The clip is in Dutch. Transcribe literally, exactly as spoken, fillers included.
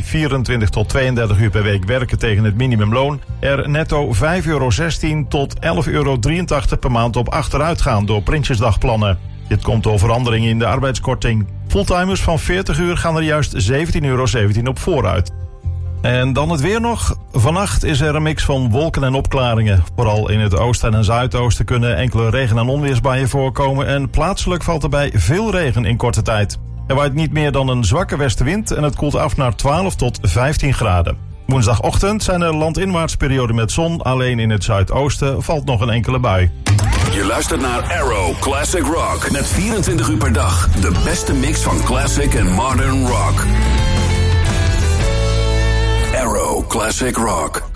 vierentwintig tot tweeëndertig uur per week werken tegen het minimumloon er netto vijf euro zestien tot elf euro drieëntachtig per maand op achteruit gaan door Prinsjesdagplannen. Dit komt door veranderingen in de arbeidskorting. Fulltimers van veertig uur gaan er juist zeventien euro zeventien op vooruit. En dan het weer nog. Vannacht is er een mix van wolken en opklaringen. Vooral in het oosten en zuidoosten kunnen enkele regen- en onweersbuien voorkomen en plaatselijk valt erbij veel regen in korte tijd. Er waait niet meer dan een zwakke westenwind en het koelt af naar twaalf tot vijftien graden. Woensdagochtend zijn er landinwaarts perioden met zon, alleen in het zuidoosten valt nog een enkele bui. Je luistert naar Arrow Classic Rock met vierentwintig uur per dag de beste mix van classic en modern rock. Arrow Classic Rock.